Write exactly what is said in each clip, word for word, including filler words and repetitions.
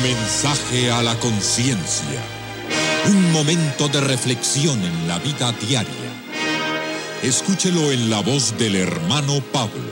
Mensaje a la conciencia. Un momento de reflexión en la vida diaria. Escúchelo en la voz del hermano Pablo.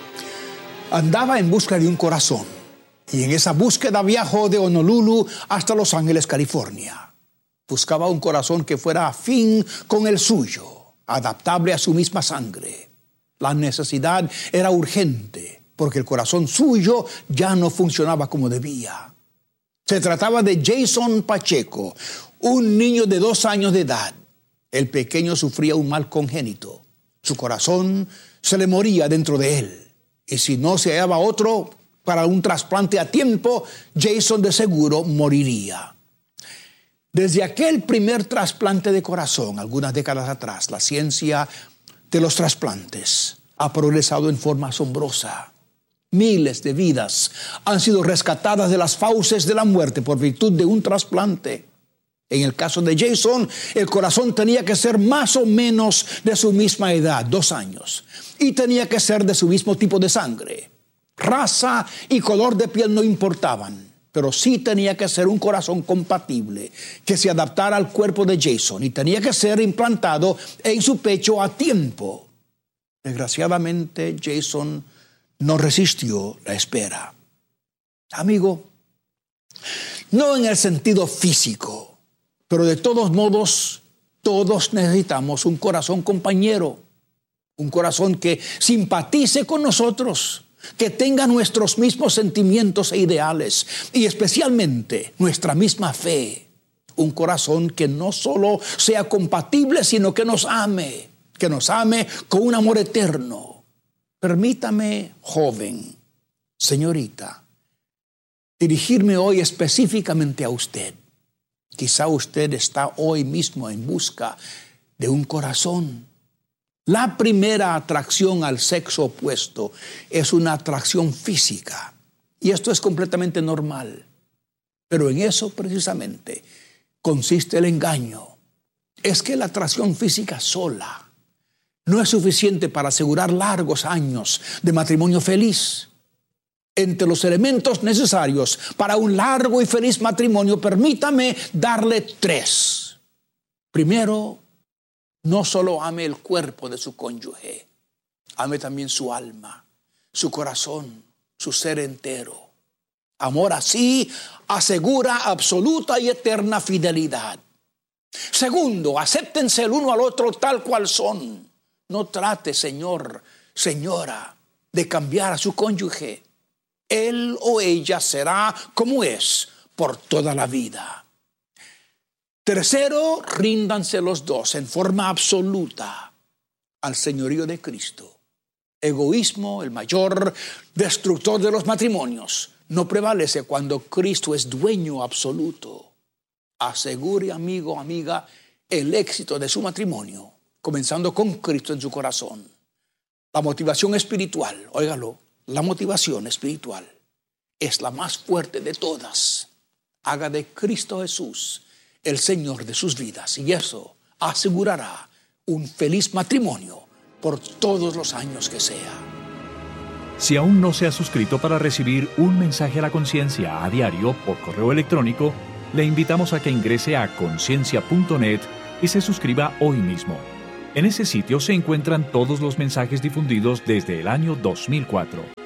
Andaba en busca de un corazón, y en esa búsqueda viajó de Honolulu hasta Los Ángeles, California. Buscaba un corazón que fuera afín con el suyo, adaptable a su misma sangre. La necesidad era urgente, porque el corazón suyo ya no funcionaba como debía. Se trataba de Jason Pacheco, un niño de dos años de edad. El pequeño sufría un mal congénito. Su corazón se le moría dentro de él. Y si no se hallaba otro para un trasplante a tiempo, Jason de seguro moriría. Desde aquel primer trasplante de corazón, algunas décadas atrás, la ciencia de los trasplantes ha progresado en forma asombrosa. Miles de vidas han sido rescatadas de las fauces de la muerte por virtud de un trasplante. En el caso de Jason, el corazón tenía que ser más o menos de su misma edad, dos años, y tenía que ser de su mismo tipo de sangre. Raza y color de piel no importaban, pero sí tenía que ser un corazón compatible, que se adaptara al cuerpo de Jason, y tenía que ser implantado en su pecho a tiempo. Desgraciadamente, Jason no resistió la espera. Amigo, no en el sentido físico, pero de todos modos, todos necesitamos un corazón compañero, un corazón que simpatice con nosotros, que tenga nuestros mismos sentimientos e ideales, y especialmente nuestra misma fe. Un corazón que no solo sea compatible, sino que nos ame, que nos ame con un amor eterno. Permítame, joven, señorita, dirigirme hoy específicamente a usted. Quizá usted está hoy mismo en busca de un corazón. La primera atracción al sexo opuesto es una atracción física, y esto es completamente normal. Pero en eso precisamente consiste el engaño. Es que la atracción física sola no es suficiente para asegurar largos años de matrimonio feliz. Entre los elementos necesarios para un largo y feliz matrimonio, permítame darle tres. Primero, no solo ame el cuerpo de su cónyuge, ame también su alma, su corazón, su ser entero. Amor así asegura absoluta y eterna fidelidad. Segundo, acéptense el uno al otro tal cual son. No trate, señor, señora, de cambiar a su cónyuge. Él o ella será como es por toda la vida. Tercero, ríndanse los dos en forma absoluta al señorío de Cristo. Egoísmo, el mayor destructor de los matrimonios, no prevalece cuando Cristo es dueño absoluto. Asegure, amigo, amiga, el éxito de su matrimonio, comenzando con Cristo en su corazón. La motivación espiritual, óigalo, la motivación espiritual es la más fuerte de todas. Haga de Cristo Jesús el Señor de sus vidas, y eso asegurará un feliz matrimonio por todos los años que sea. Si aún no se ha suscrito para recibir un mensaje a la conciencia a diario por correo electrónico, le invitamos a que ingrese a conciencia punto net y se suscriba hoy mismo. En ese sitio se encuentran todos los mensajes difundidos desde el año dos mil cuatro.